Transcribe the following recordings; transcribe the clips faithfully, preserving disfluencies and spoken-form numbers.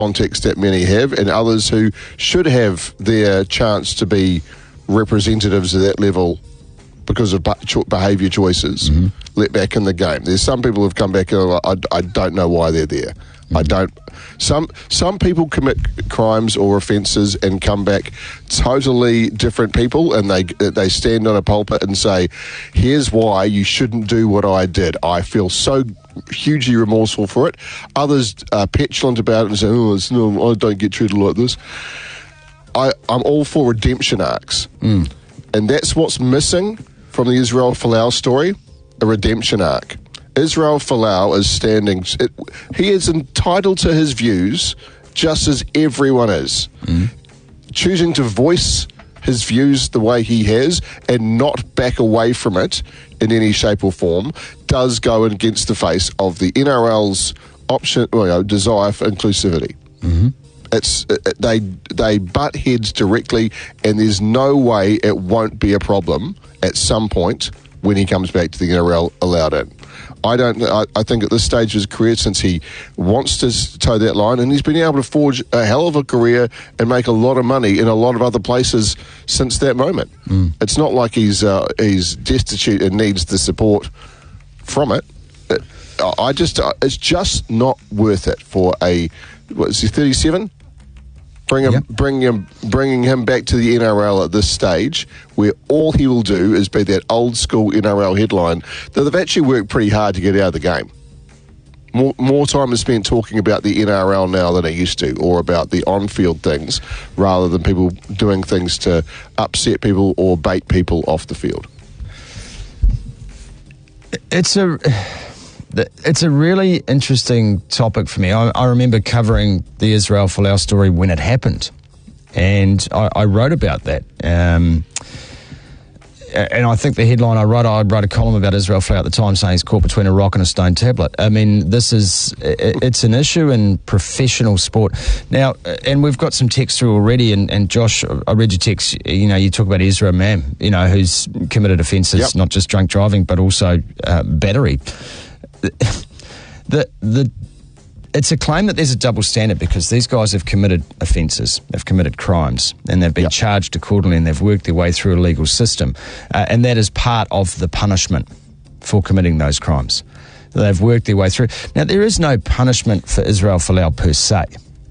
context that many have, and others who should have their chance to be representatives of that level because of behaviour choices, mm-hmm. let back in the game. There's some people who've come back and are like, I, I don't know why they're there. Mm-hmm. I don't. Some some people commit crimes or offences and come back totally different people, and they they stand on a pulpit and say, here's why you shouldn't do what I did. I feel so hugely remorseful for it. Others are petulant about it and say, oh, it's no, I don't get treated like this. I, I'm all for redemption arcs. Mm. And that's what's missing from the Israel Folau story, a redemption arc. Israel Folau is standing... It, he is entitled to his views just as everyone is. Mm. Choosing to voice his views the way he has and not back away from it in any shape or form does go against the face of the N R L's option, well, you know, desire for inclusivity. Mm-hmm. It's it, they they butt heads directly, and there's no way it won't be a problem at some point when he comes back to the N R L allowed in. I don't. I, I think at this stage of his career, since he wants to toe that line, and he's been able to forge a hell of a career and make a lot of money in a lot of other places since that moment. Mm. It's not like he's uh, he's destitute and needs the support from it. it I just, it's just not worth it for a, what is he, thirty-seven? Bring him, yep. bring him, bringing him back to the N R L at this stage, where all he will do is be that old school N R L headline that they've actually worked pretty hard to get out of the game. More, more time is spent talking about the N R L now than it used to, or about the on-field things, rather than people doing things to upset people or bait people off the field. It's a... It's a really interesting topic for me. I, I remember covering the Israel Folau story when it happened, and I, I wrote about that. Um, and I think the headline I wrote, I wrote a column about Israel Folau at the time saying he's caught between a rock and a stone tablet. I mean, this is, it's an issue in professional sport. Now, and we've got some text through already, and, and Josh, I read your text, you know, you talk about Ezra Mam, you know, who's committed offences, yep. not just drunk driving, but also uh, battery. The the it's a claim that there's a double standard because these guys have committed offences, they've committed crimes, and they've been yep. charged accordingly, and they've worked their way through a legal system, uh, and that is part of the punishment for committing those crimes. They've worked their way through. Now, there is no punishment for Israel Folau per se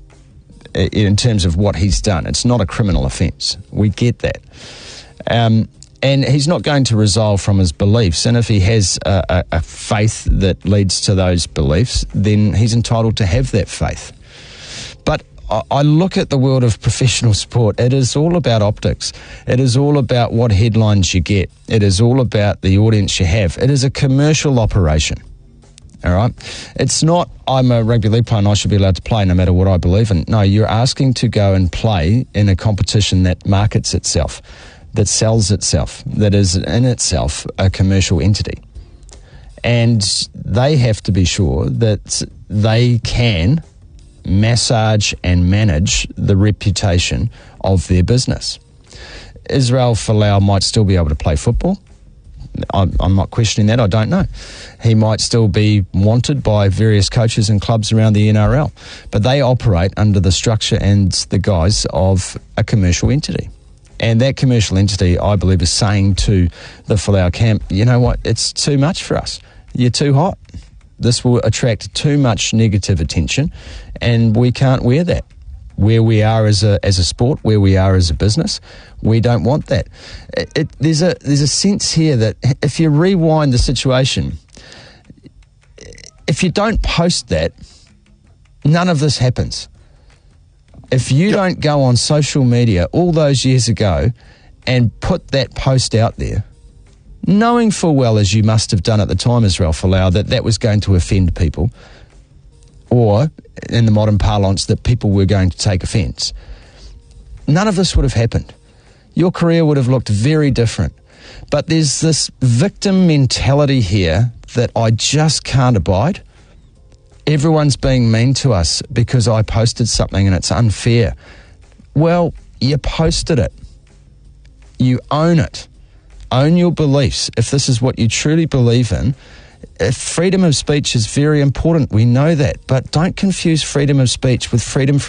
in terms of what he's done. It's not a criminal offence. We get that. Um, And he's not going to resolve from his beliefs. And if he has a, a, a faith that leads to those beliefs, then he's entitled to have that faith. But I, I look at the world of professional sport. It is all about optics. It is all about what headlines you get. It is all about the audience you have. It is a commercial operation. All right? It's not, I'm a rugby league player and I should be allowed to play no matter what I believe in. No, you're asking to go and play in a competition that markets itself, that sells itself, that is in itself a commercial entity. And they have to be sure that they can massage and manage the reputation of their business. Israel Folau might still be able to play football. I'm, I'm not questioning that, I don't know. He might still be wanted by various coaches and clubs around the N R L, but they operate under the structure and the guise of a commercial entity. And that commercial entity, I believe, is saying to the Folau camp, you know what, it's too much for us. You're too hot. This will attract too much negative attention, and we can't wear that. Where we are as a as a sport, where we are as a business, we don't want that. It, it, there's a there's a sense here that if you rewind the situation, if you don't post that, none of this happens. If you yep. don't go on social media all those years ago and put that post out there, knowing full well, as you must have done at the time, Israel Folau, that that was going to offend people, or in the modern parlance, that people were going to take offence, none of this would have happened. Your career would have looked very different. But there's this victim mentality here that I just can't abide. Everyone's being mean to us because I posted something and it's unfair. Well, you posted it. You own it. Own your beliefs. If this is what you truly believe in, uh, freedom of speech is very important. We know that. But don't confuse freedom of speech with freedom from